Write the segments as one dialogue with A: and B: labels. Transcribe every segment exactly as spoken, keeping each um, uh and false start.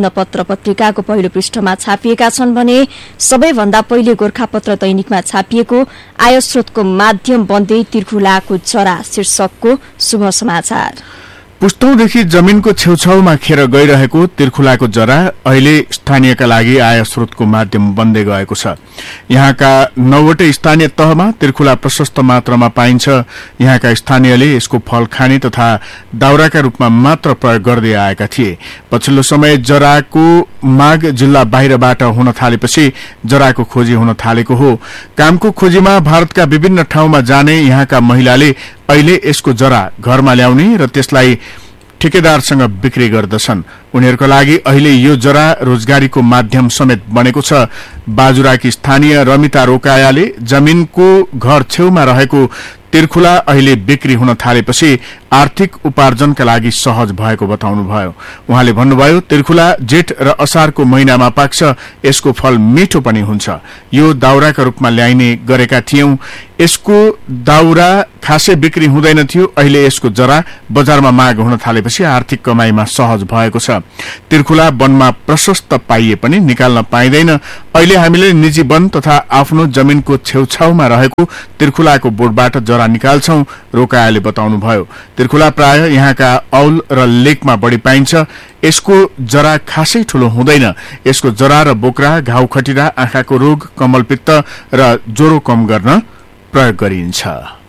A: विभिन्न पत्र पत्रिकाको पहिलो पृष्ठमा छापिएका छन् भने सबैभन्दा पहिले गोरखापत्र दैनिकमा छापिएको आय स्रोतको माध्यम बन्दै तिर्खुलाको जरा शीर्षकको शुभ समाचार।
B: पुस्तौंदेखि जमिनको छेउछाउमा खेर गइरहेको तिर्खुलाको जरा अहिले स्थानीयका लागि आय स्रोतको माध्यम बन्दै गएको छ। यहाँका नौवटै स्थानीय तहमा तिर्खुला प्रशस्त मात्रामा पाइन्छ। यहाँका स्थानीयले यसको फल खाने तथा दाउराका रूपमा मात्र प्रयोग गर्दै आएका थिए। पछिल्लो समय जराको माग जिल्ला बाहिरबाट हुन थालेपछि जराको खोजी हुन थालेको हो। कामको खोजीमा भारतका विभिन्न ठाउँमा जाने यहाँका महिलाले अहिले यसको जरा घरमा ल्याउने र त्यसलाई ठेकेदारसँग बिक्री गर्दछन्। उनीहरूका लागि अहिले यो जरा रोजगारीको माध्यम समेत बनेको छ। बाजुराकी स्थानीय रमिता रोकायाले जमिनको घर छेउमा रहेको तिर्खुला अहिले बिक्री हुन थालेपछि आर्थिक उपार्जनका लागि सहज भएको बताउनुभयो। उहाँले भन्नुभयो, तिर्खुला जेठ र असारको महिनामा पाक्छ। यसको फल मिठो पनि हुन्छ। यो दाउराका रूपमा ल्याइने गरेका थियौं। यसको दाउरा खासै बिक्री हुँदैन थियो। अहिले यसको जरा बजारमा माग हुन थालेपछि आर्थिक कमाईमा सहज भएको छ। तिर्खुला वनमा प्रशस्त पाइए पनि निकाल्न पाइँदैन। अहिले हामीले निजी वन तथा आफ्नो जमिनको छेउछाउमा रहेको तिर्खुलाको बोटबाट जरा निकाल्छौं, रोकायाले बताउनुभयो। तिर्खुला प्राय यहाँका औल र लेकमा बढी पाइन्छ। यसको जरा खासै ठूलो हुँदैन। यसको जरा र बोक्रा, घाउ खटिरा, आँखाको रोग, कमलपित्त र ज्वरो कम गर्न प्रयोग गरिन्छ।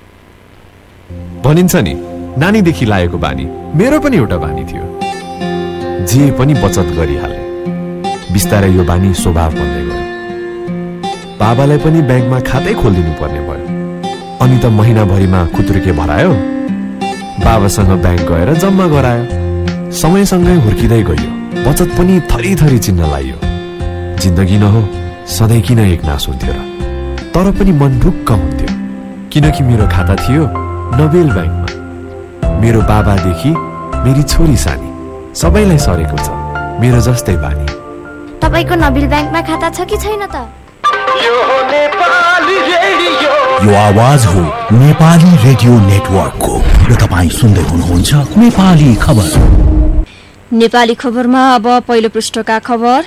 C: भनिन्छ नि, नानीदेखि लागेको बानी मेरो पनि एउटा बानी थियो। जे पनि बचत गरिहाले। बिस्तारै यो बानी स्वभाव बन्दै गयो। बाबालाई पनि ब्याङ्कमा खातै खोलिदिनु पर्ने भयो। अनि त महिनाभरिमा खुत्रुके भरायो। बाबासँग ब्याङ्क गएर जम्मा गरायो। समयसँगै हुर्किँदै गयो। बचत पनि थरी थरी चिन्न लाग्यो। जिन्दगी न हो सधैँ किन एक नास हुन्थ्यो र? तर पनि मन ढुक्क हुन्थ्यो, किनकि मेरो खाता थियो नोबेल ब्याङ्कमा। मेरो बाबादेखि मेरी छोरी सानी सबैलाई सरेको छ मेरो जस्तै बानी।
D: तपाईको नोबेल ब्याङ्कमा खाता छ कि छैन त?
E: यो आवाज हो नेपाली रेडियो नेटवर्कको र तपाईं सुन्दै हुनुहुन्छ नेपाली खबर।
A: नेपाली खबरमा अब पहिलो पृष्ठका खबर।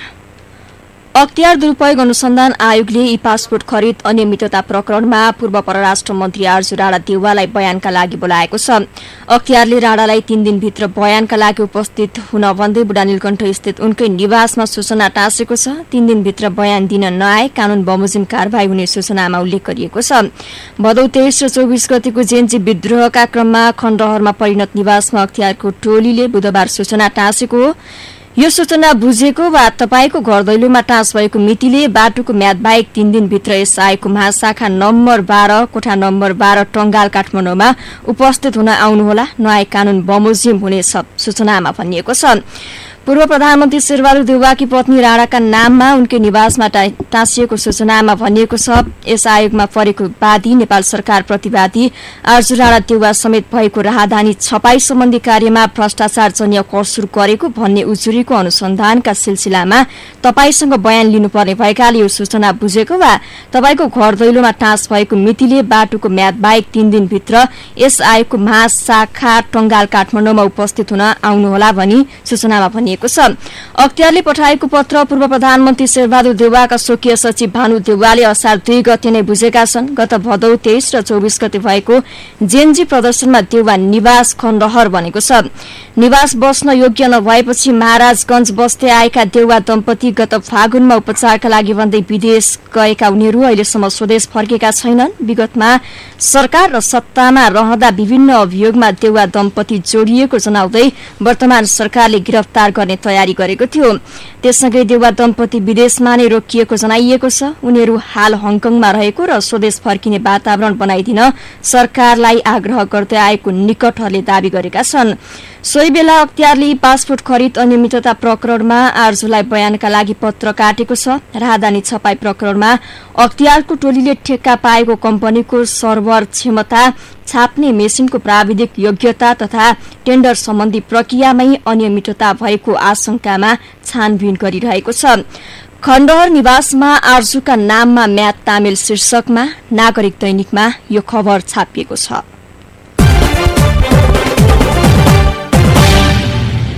A: अख्तियार दुरूपयोग अनुसन्धान आयोगले ई पासपोर्ट खरिद अनियमितता प्रकरणमा पूर्व परराष्ट्र मन्त्री आर्जु राणा देउवालाई बयानका लागि बोलाएको छ। अख्तियारले राणालाई तीन दिनभित्र बयानका लागि उपस्थित हुन भन्दै बुढानीलकण्ठ स्थित उनकै निवासमा सूचना टाँसेको छ। तीन दिनभित्र बयान दिन नआए कानून बमोजिम कारवाही हुने सूचनामा उल्लेख गरिएको छ। भदौ तेइस र चौबिस गतिको जेन्जी विद्रोहका क्रममा खण्डहरमा परिणत निवासमा अख्तियारको टोलीले बुधबार सूचना टाँसेको हो। यो सूचना बुझेको वा तपाईको घर दैलोमा टाँस भएको मितिले बाटोको म्याद बाहेक तीन दिनभित्र यस आयोगको महाशाखा नम्बर बाह्र कोठा नम्बर बाह्र टंगाल काठमाडौँमा उपस्थित हुन आउनुहोला। नआए कानून बमोजिम हुने सूचनामा भनिएको छ। पूर्व प्रधानमन्त्री शेरबहादुर देउवाकी पत्नी राणाका नाममा उनकै निवासमा टाँसिएको सूचनामा भनिएको छ। यस आयोगमा परेको वादी नेपाल सरकार प्रतिवादी आर्जु राणा देउवा समेत भएको राहदानी छपाई सम्बन्धी कार्यमा भ्रष्टाचार जन्य कसुर गरेको भन्ने उजुरीको अनुसन्धानका सिलसिलामा तपाईसँग बयान लिनुपर्ने भएकाले यो सूचना बुझेको वा तपाईको घर दैलोमा टाँस भएको मितिले बाटोको म्याद बाहेक तीन दिनभित्र यस आयोगको महाशाखा टंगाल काठमाडौँमा उपस्थित हुन आउनुहोला भनी सूचनामा भनिएको छ। अख्तियारले पठाएको पत्र पूर्व प्रधानमन्त्री शेरबहादुर देउवाका स्वकीय सचिव भानु देउवाले असार दुई गते नै बुझेका छन्। गत भदौ तेइस र चौबिस गते भएको जेएनजी प्रदर्शनमा देउवा निवास खण्डहर बनेको छ। निवास बस्न योग्य नभएपछि महाराजगंज बस्दै आएका देउवा दम्पति गत फागुनमा उपचारका लागि भन्दै विदेश गएका उनीहरू अहिलेसम्म स्वदेश फर्केका छैनन्। विगतमा सरकार र सत्तामा रहँदा विभिन्न अभियोगमा देउवा दम्पति जोडिएको जनाउँदै वर्तमान सरकारले गिरफ्तार गर्ने तयारी गरेको थियो। त्यससँगै देउवा दम्पति विदेशमा नै रोकिएको जनाइएको छ। उनीहरू हाल हङकङमा रहेको र स्वदेश फर्किने वातावरण बनाइदिन सरकारलाई आग्रह गर्दै आएको निकटहरूले दावी गरेका छन्। सोही बेला अख्तियारले पासपोर्ट खरिद अनियमितता प्रकरणमा आर्जुलाई बयानका लागि पत्र काटेको छ। राहदानी छपाई प्रकरणमा अख्तियारको टोलीले ठेक्का पाएको कम्पनीको सर्भर क्षमता, छाप्ने मेसिनको प्राविधिक योग्यता तथा टेन्डर सम्बन्धी प्रक्रियामै अनियमितता भएको आशंकामा छानबिन गरिरहेको छ। खण्डहर निवासमा आर्जुका नाममा म्याद तामेल शीर्षकमा नागरिक दैनिकमा यो खबर छापिएको छ।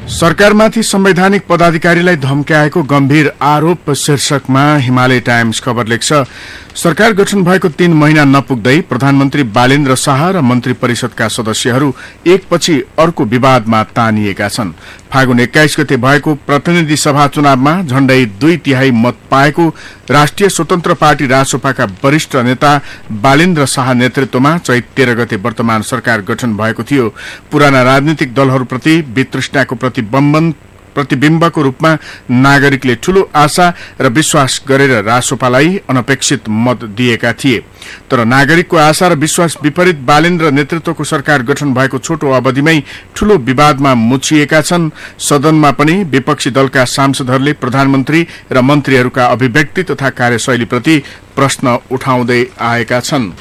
B: सरकारमाथि संवैधानिक पदाधिकारीलाई धम्क्याएको गम्भीर आरोप शीर्षकमा हिमालय टाइम्स खबर लेख्छ। सरकार गठन भएको तीन महिना नपुग्दै प्रधानमन्त्री बालेन्द्र शाह र मन्त्री परिषदका सदस्यहरू एकपछि अर्को विवादमा तानिएका छन्। फागुन एक्काइस गते भएको प्रतिनिधि सभा चुनावमा झण्डै दुई तिहाई मत पाएको राष्ट्रिय स्वतन्त्र पार्टी रासोपाका वरिष्ठ नेता बालेन्द्र शाह नेतृत्वमा चैत तेह्र गते वर्तमान सरकार गठन भएको थियो। पुराना राजनीतिक दलहरूप्रति वितृष्णाको प्रतिबम्बन प्रतिबिम्बको रूपमा नागरिकले ठूलो आशा र विश्वास गरेर रासोपालाई अनपेक्षित मत दिएका थिए। तर नागरिकको आशा र विश्वास विपरीत बालेन्द्र नेतृत्वको सरकार गठन भएको छोटो अवधिमै ठूलो विवादमा मुछिएका छन्। सदनमा पनि विपक्षी दलका सांसदहरूले प्रधानमन्त्री र मन्त्रीहरूका अभिव्यक्ति तथा कार्यशैलीप्रति प्रश्न उठाउँदै आएका छन्।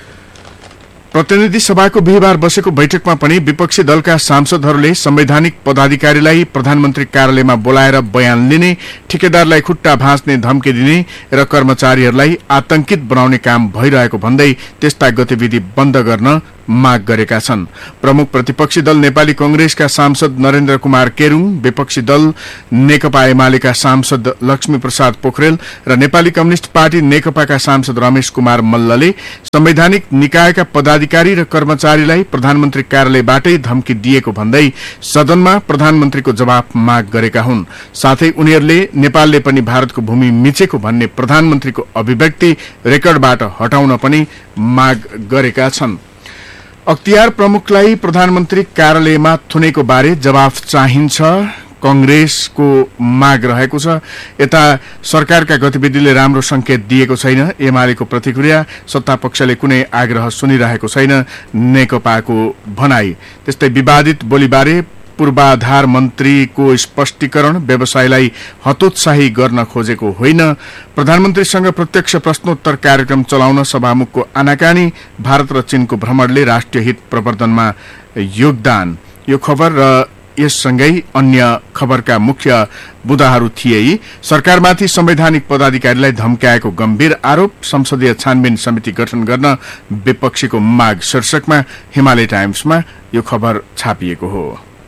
B: प्रतिनिधि सभाको बिहिबार बसेको बैठकमा पनि विपक्षी दलका सांसदहरूले संवैधानिक पदाधिकारीलाई प्रधानमन्त्री कार्यालयमा बोलाएर बयान लिने, ठेकेदारलाई खुट्टा भाँच्ने धम्की दिने र कर्मचारीहरूलाई आतंकित बनाउने काम भइरहेको भन्दै त्यस्ता गतिविधि बन्द गर्न माग गरेका छन्। प्रमुख प्रतिपक्षी दल नेपाली कंग्रेसका सांसद नरेन्द्र कुमार केरूङ, विपक्षी दल नेकपा एमालेका सांसद लक्ष्मी प्रसाद पोखरेल र नेपाली कम्युनिष्ट पार्टी नेकपाका सांसद रमेश कुमार मल्लले संवैधानिक निकायका पदाधिकारी र कर्मचारीलाई प्रधानमन्त्री कार्यालयबाटै धम्की दिएको भन्दै सदनमा प्रधानमन्त्रीको जवाफ माग गरेका हुन्। साथै उनीहरूले नेपालले पनि भारतको भूमि मिचेको भन्ने प्रधानमन्त्रीको अभिव्यक्ति रेकर्डबाट हटाउन पनि माग गरेका छन्। अख्तियार प्रमुखलाई प्रधानमन्त्री कार्यालयमा थुनेको बारे जवाफ चाहिन्छ, कंग्रेसको माग रहेको छ। यता सरकारका गतिविधिले राम्रो संकेत दिएको छैन, एमालेको प्रतिक्रिया। सत्तापक्षले कुनै आग्रह सुनिरहेको छैन, नेकपाको भनाई। त्यस्तै विवादित बोलीबारे पूर्वाधार मन्त्रीको स्पष्टीकरण, व्यवसायलाई हतोत्साही गर्न खोजेको होइन, प्रधानमन्त्रीसँग प्रत्यक्ष प्रश्नोत्तर कार्यक्रम चलाउन सभामुखको आनाकानी, भारत र चीनको भ्रमणले राष्ट्रिय हित प्रवर्धनमा योगदान। यो खबर र यससँगै अन्य खबरका मुख्य बुदाहरू थिए। सरकारमाथि संवैधानिक पदाधिकारीलाई धम्क्याएको गम्भीर आरोप, संसदीय छानबिन समिति गठन गर्न विपक्षीको माग शीर्षकमा हिमालय टाइम्समा यो खबर छापिएको हो।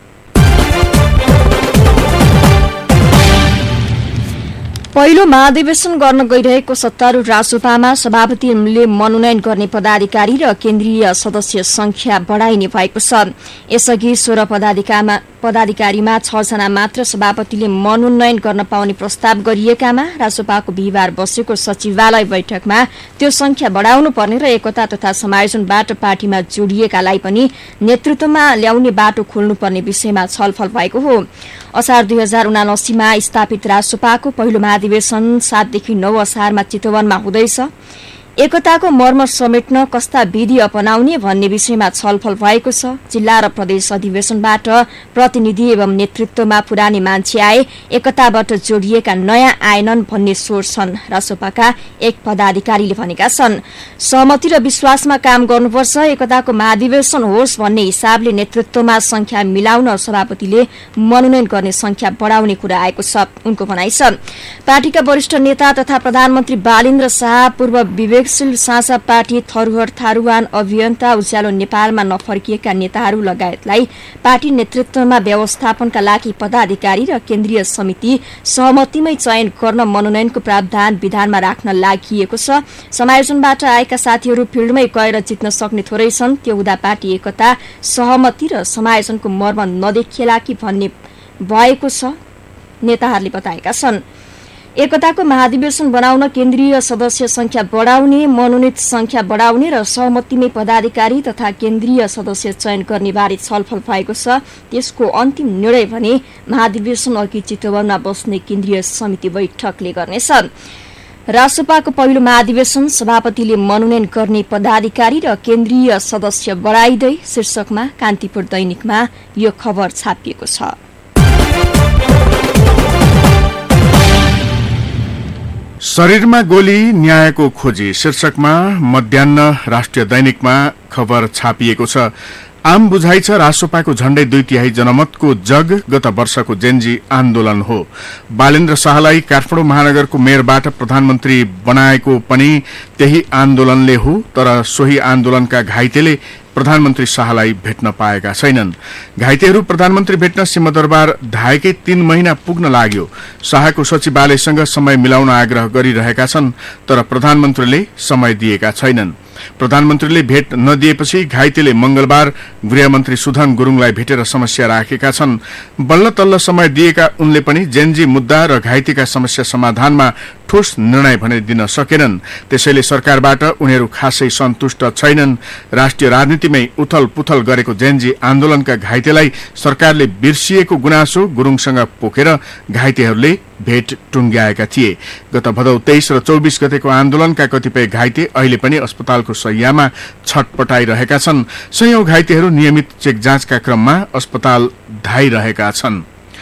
A: पहिलो महाधिवेशन गर्न गइरहेको सत्तारूढ़ रासोपामा सभापतिले मनोनयन गर्ने पदाधिकारी र केन्द्रीय सदस्य संख्या बढाइने भएको छ। यसअघि सोह्र पदाधिकारीमा छ जना मात्र सभापतिले मनोनयन गर्न पाउने प्रस्ताव गरिएकामा रासोपाको बिहिबार बसेको सचिवालय बैठकमा त्यो संख्या बढाउनु पर्ने र एकता तथा समायोजनबाट पार्टीमा जोडिएकालाई पनि नेतृत्वमा ल्याउने बाटो खोल्नुपर्ने विषयमा छलफल भएको हो। असार दुई हजार उनासीमा स्थापित रासोपाको पहिलो महाधिवेशन सातदेखि नौ असारमा चितवनमा हुँदैछ। एकताको मर्म समेट्न कस्ता विधि अपनाउने भन्ने विषयमा छलफल भएको छ। जिल्ला र प्रदेश अधिवेशनबाट प्रतिनिधि एवं नेतृत्वमा पुरानी मान्छे आए, एकताबाट जोडिएका नयाँ आएनन् भन्ने सोच छन्, रासोपाका एक पदाधिकारीले भनेका छन्। सहमति र विश्वासमा काम गर्नुपर्छ, एकताको महाधिवेशन होस् भन्ने हिसाबले नेतृत्वमा संख्या मिलाउन सभापतिले मनोनयन गर्ने संख्या बढाउने कुरा आएको छ, उनको भनाइ छ। पार्टीका वरिष्ठ नेता तथा प्रधानमन्त्री बालेन्द्र शाह, पूर्व विवेक साझा पार्टी थरुहर थारूवान अभियन्ता, उज्यालो नेपालमा नफर्किएका नेताहरू लगायतलाई पार्टी नेतृत्वमा व्यवस्थापनका लागि पदाधिकारी र केन्द्रीय समिति सहमतिमै चयन गर्न मनोनयनको प्रावधान विधानमा राख्न लागि छ। समायोजनबाट आएका साथीहरू फिल्डमै गएर जित्न सक्ने थोरै छन्, त्यो हुँदा पार्टी एकता, सहमति र समायोजनको मर्म नदेखिएला कि भन्ने भएको छ, नेताहरूले बताएका छन्। एकताको महाधिवेशन बनाउन केन्द्रीय सदस्य संख्या बढाउने, मनोनित संख्या बढाउने र सहमतिमै पदाधिकारी तथा केन्द्रीय सदस्य चयन गर्ने बारे छलफल भएको छ। त्यसको अन्तिम निर्णय भने महाधिवेशन अघि चितवनमा बस्ने केन्द्रीय समिति बैठकले गर्नेछ। रासोपाको पहिलो महाधिवेशन सभापतिले मनोनयन गर्ने पदाधिकारी र केन्द्रीय सदस्य बढाइदै शीर्षकमा कान्तिपुर दैनिकमा यो खबर छापिएको छ।
B: शरीरमा गोली न्यायको खोजी शीर्षकमा मध्याह्न राष्ट्रिय दैनिकमा खबर छापिएको छ। आम बुझाइ छ रासोपाको झण्डै दुई तिहाई जनमतको जग गत वर्षको जेन्जी आन्दोलन हो। बालेन्द्र शाहलाई काठमाडौँ महानगरको मेयरबाट प्रधानमन्त्री बनाएको पनि त्यही आन्दोलनले हो, तर सोही आन्दोलनका घाइतेले प्रधानमन्त्री शाहलाई भेट्न पाएका छैनन्। घाइतेहरू प्रधानमन्त्री भेट्न सिंहदरबार धाएकै तीन महिना पुग्न लाग्यो। शाहको सचिवालयसँग समय मिलाउन आग्रह गरिरहेका छन्, तर प्रधानमन्त्रीले समय दिएका छैनन्। प्रधानमन्त्रीले भेट नदिएपछि घाइतेले मंगलबार गृहमन्त्री सुधन गुरुङलाई भेटेर समस्या राखेका छन्। बल्ल तल्ल समय दिएका उनले पनि जेनजी मुद्दा र घाइतेका समस्या समाधानमा ठोस निर्णय भने दिन सकेनन्। त्यसैले सरकारबाट उनीहरू खासै सन्तुष्ट छैनन्। राष्ट्रिय राजनीतिमै उथल पुथल गरेको जेनजी आन्दोलनका घाइतेलाई सरकारले बिर्सिएको गुनासो गुरुङसँग पोखेर घाइतेहरूले भेट टुंग्याएका थिए। गत भदौ तेइस र चौबिस गतेको आन्दोलनका कतिपय घाइते अहिले पनि अस्पतालको शय्यामा छटपटाइरहेका छन्। सयौं घाइतेहरू नियमित चेक जाँचका क्रममा अस्पताल धाइरहेका छन्।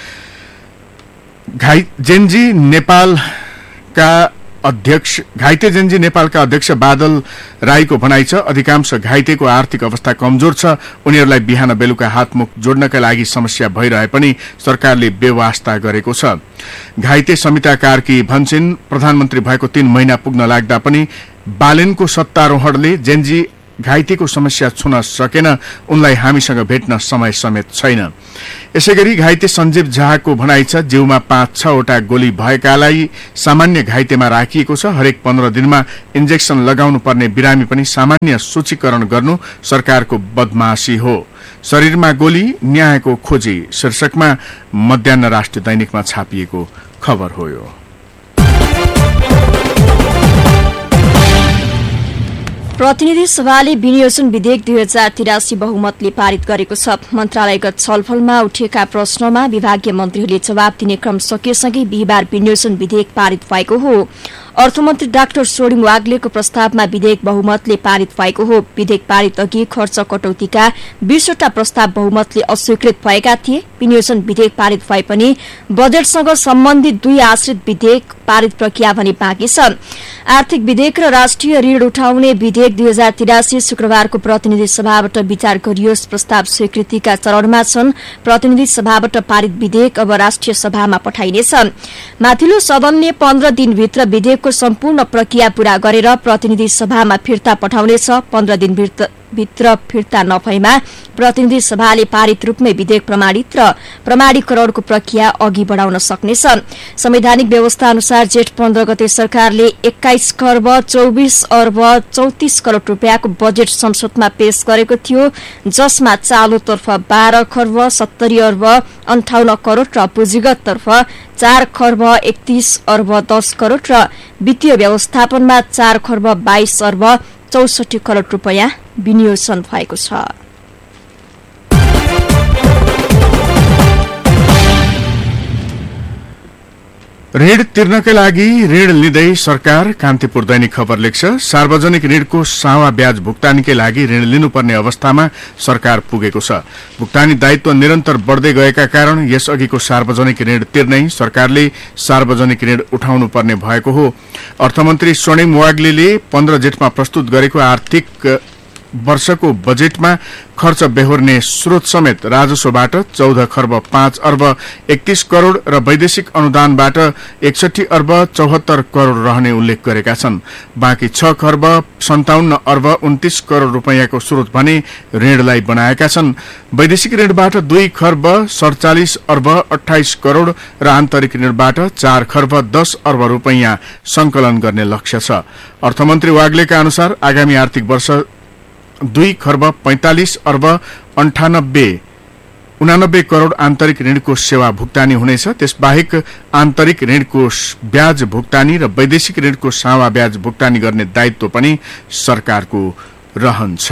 B: जेनजी नेपालका अध्यक्ष घाइते जेनजी नेपालका अध्यक्ष बादल राईको भनाइ छ, अधिकांश घाइतेको आर्थिक अवस्था कमजोर छ। उनीहरूलाई बिहान बेलुका हातमुख जोड्नका लागि समस्या भइरहे पनि सरकारले बेवास्ता गरेको छ। घाइते समिता कार्की भन्छन्, प्रधानमन्त्री भएको तीन महिना पुग्न लाग्दा पनि बालेनको सत्तारोहणले जेनजी घाइतेको समस्या छुन सकेन। उनलाई हामीसँग भेट्न समय समेत छैन। यसैगरी घाइते सञ्जीव झाको भनाइ छ, जिउमा पाँच छवटा गोली भएकालाई सामान्य घाइतेमा राखिएको छ। हरेक पन्ध्र दिनमा इन्जेक्सन लगाउनु पर्ने बिरामी पनि सामान्य सूचीकरण गर्नु सरकारको बदमाशी हो। शरीरमा गोली न्यायको खोजी शीर्षकमा मध्याह्न राष्ट्रिय दैनिकमा छापिएको खबर हो यो।
A: प्रतिनिधि सभाले विनियोजन विधेयक दुई हजार तिरासी बहुमतले पारित गरेको छ। मन्त्रालयगत छलफलमा उठेका प्रश्नमा विभागीय मन्त्रीहरूले जवाब दिने क्रम सकिएसँगै बिहिबार विनियोजन विधेयक पारित भएको हो। अर्थमन्त्री डाक्टर सोडिङ वाग्लेको प्रस्तावमा विधेयक बहुमतले पारित भएको हो। विधेयक पारित अघि खर्च कटौतीका बीसवटा प्रस्ताव बहुमतले अस्वीकृत भएका थिए। विनियोजन विधेयक पारित भए पनि बजेटसँग सम्बन्धित दुई आश्रित विधेयक पारित प्रक्रिया भने बाँकी छ। आर्थिक विधेयक र राष्ट्रिय ऋण उठाउने विधेयक दुई हजार तिरासी शुक्रबारको प्रतिनिधि सभाबाट विचार गरियोस् प्रस्ताव स्वीकृतिका चरणमा छन्। प्रतिनिधि सभाबाट पारित विधेयक अब राष्ट्रिय सभामा पठाइनेछ। माथिल्लो सदनले पन्ध्र दिनभित्र विधेयकको सम्पूर्ण प्रक्रिया पूरा गरेर प्रतिनिधि सभामा फिर्ता पठाउनेछ। पन्ध्र दिनभित्र फिर्ता नभएमा प्रतिनिधि सभाले पारित रूपमै विधेयक प्रमाणित र प्रमाणीकरणको प्रक्रिया अघि बढ़ाउन सक्नेछ। संवैधानिक व्यवस्था अनुसार जेठ पन्ध्र गते सरकारले एक्काइस खर्ब चौबिस अर्ब चौतिस करोड़ रूपियाँको बजेट संसदमा पेश गरेको थियो, जसमा चालुतर्फ बाह्र खर्ब सत्तरी अर्ब अन्ठाउन्न करोड़ र पुँजीगततर्फ चार खर्ब एकतीस अर्ब दस करोड़ र वित्तीय व्यवस्थापनमा चार खर्ब बाइस अर्ब चौसठी करोड़ रूपियाँ विनियोजन भएको छ।
B: ऋण तिर्नकै लागि ऋण लिँदै सरकार, कान्तिपुर दैनिक खबर लेख्छ। सार्वजनिक ऋणको सावा ब्याज भुक्तानीकै लागि ऋण लिनुपर्ने अवस्थामा सरकार पुगेको छ। भुक्तानी दायित्व निरन्तर बढ्दै गएका कारण यसअघिको सार्वजनिक ऋण तिर्नै सरकारले सार्वजनिक ऋण उठाउनु पर्ने भएको हो। अर्थमन्त्री स्वर्णिम वाग्लेले पन्ध्र जेठमा प्रस्तुत गरेको आर्थिक वर्षको बजेटमा खर्च बेहोर्ने स्रोत समेत राजस्वबाट चौध खर्ब पाँच अर्ब एकतीस करोड़ र वैदेशिक अनुदानबाट एकसठी अर्ब चौहत्तर करोड़ रहने उल्लेख गरेका छन्। बाँकी छ खर्ब सन्ताउन्न अर्ब उन्तीस करोड़ रूपियाँको स्रोत भने ऋणलाई बनाएका छन्। वैदेशिक ऋणबाट दुई खर्ब सड़चालिस अर्ब अठाइस करोड़ र आन्तरिक ऋणबाट चार खर्ब दस अर्ब रूपियाँ संकलन गर्ने लक्ष्य छ। अर्थमन्त्री वाग्लेका अनुसार आगामी आर्थिक वर्ष दुई खर्ब पैंतालिस अर्ब अन्ठानब्बे उनानब्बे करोड़ आन्तरिक ऋणको सेवा भुक्तानी हुनेछ। त्यसबाहेक आन्तरिक ऋणको ब्याज भुक्तानी र वैदेशिक ऋणको सावा ब्याज भुक्तानी गर्ने दायित्व पनि सरकारको रहन्छ।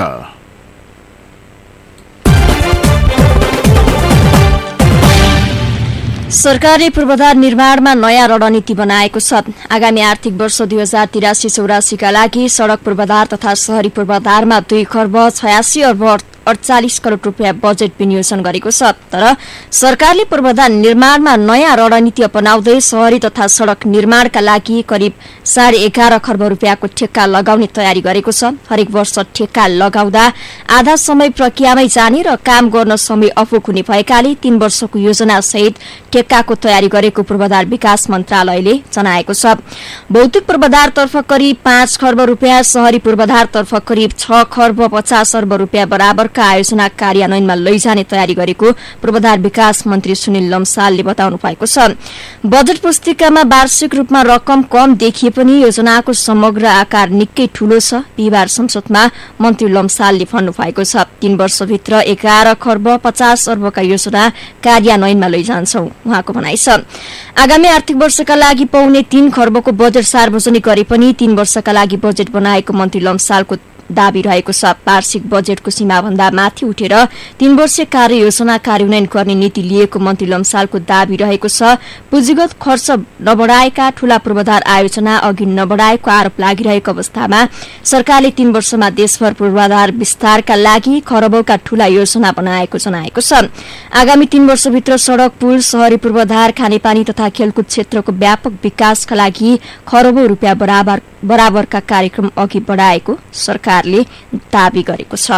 A: सरकारले पूर्वाधार निर्माणमा नयाँ रणनीति बनाएको छ। आगामी आर्थिक वर्ष दुई हजार तिरासी चौरासीका लागि सड़क पूर्वाधार तथा शहरी पूर्वाधारमा दुई खर्ब छयासी अर्ब अडचालिस करोड़ रूपियाँ बजेट विनियोजन गरेको छ। तर सरकारले पूर्वाधार निर्माणमा नयाँ रणनीति अपनाउँदै शहरी तथा सड़क निर्माणका लागि करिब साढे एघार खर्ब रूपियाँको ठेक्का लगाउने तयारी गरेको छ। हरेक वर्ष ठेक्का लगाउँदा आधा समय प्रक्रियामै जाने र काम गर्न समय अपुग हुने भएकाले तीन वर्षको योजना सहित ठेक्काको तयारी गरेको पूर्वाधार विकास मन्त्रालयले जनाएको छ। भौतिक पूर्वाधारतर्फ करिब पाँच खर्ब रूपियाँ, शहरी पूर्वाधारतर्फ करिब छ खर्ब पचास अर्ब रूपियाँ बराबरका आयोजना कार्यान्वयनमा लैजाने तयारी गरेको पूर्वाधार विकास मन्त्री सुनिल लम्सालले बताउनु भएको छ। बजेट पुस्तिकामा वार्षिक रूपमा रकम कम देखिए पनि योजनाको समग्र आकार निकै ठूलो छ। बिहिबार संसदमा मन्त्री लम्सालले भन्नु भएको छ, तीन वर्षभित्र एघार खर्ब पचास अर्बका योजना कार्यान्वयनमा लैजान्छौं। उहाँको भनाइ छ, आगामी आर्थिक वर्षका लागि पाउने तीन खर्बको बजेट सार्वजनिक गरे पनि तीन वर्षका लागि बजेट बनाएको मन्त्री लम्सालको दाबी रहेको छ। वार्षिक बजेटको सीमाभन्दा माथि उठेर तीन वर्षीय कार्य योजना कार्यान्वयन गर्ने नीति लिएको मन्त्री लम्सालको दाबी रहेको छ। पुँजीगत खर्च नबढाएका ठूला पूर्वाधार आयोजना अघि नबढाएको आरोप लागिरहेको अवस्थामा सरकारले तीन वर्षमा देशभर पूर्वाधार विस्तारका लागि खरबौंका ठूला योजना बनाएको जनाएको छ। आगामी तीन वर्षभित्र सड़क, पुल, शहरी पूर्वाधार, खानेपानी तथा खेलकुद क्षेत्रको व्यापक विकासका लागि खरबौं रूपियाँ बराबर बराबरका कार्यक्रम अघि बढाएको सरकारले दावी गरेको छ।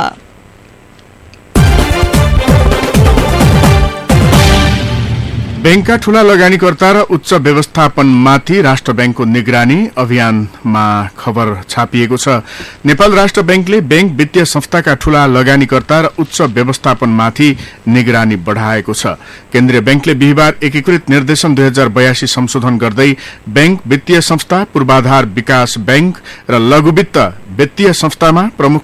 B: बैंकका ठूला लगानीकर्ता र उच्च व्यवस्थापनमाथि राष्ट्र बैंकको निगरानी अभियानमा खबर छापिएको छ। नेपाल राष्ट्र बैंकले बैंक वित्तीय संस्थाका ठूला लगानीकर्ता र उच्च व्यवस्थापनमाथि निगरानी बढ़ाएको छ। केन्द्रीय बैंकले बिहिबार एकीकृत निर्देशन दुई हजार बयासी संशोधन गर्दै बैंक वित्तीय संस्था, पूर्वाधार विकास बैंक र लघु वित्त वित्तीय संस्थामा प्रमुख